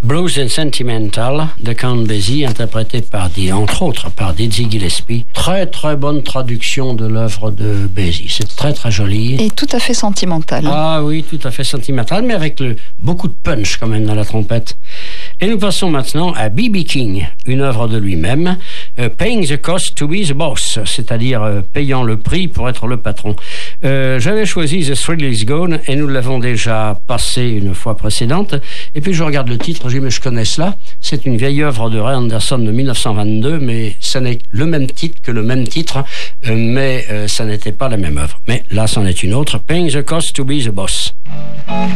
Blues and Sentimental de Count Basie, interprété entre autres par Dizzy Gillespie. Très très bonne traduction de l'œuvre de Basie. C'est très très joli. Et tout à fait sentimental. Ah oui, tout à fait sentimental, mais avec beaucoup de punch quand même dans la trompette. Et nous passons maintenant à B.B. King, une œuvre de lui-même, Paying the Cost to be the Boss, c'est-à-dire payant le prix pour être le patron. J'avais choisi The Thrill Is Gone et nous l'avons déjà passé une fois précédente. Et puis je regarde le titre, je dis mais je connais cela. C'est une vieille œuvre de Ray Anderson de 1922, mais ça n'est le même titre que le même titre, mais ça n'était pas la même œuvre. Mais là, c'en est une autre, Paying the Cost to be the Boss.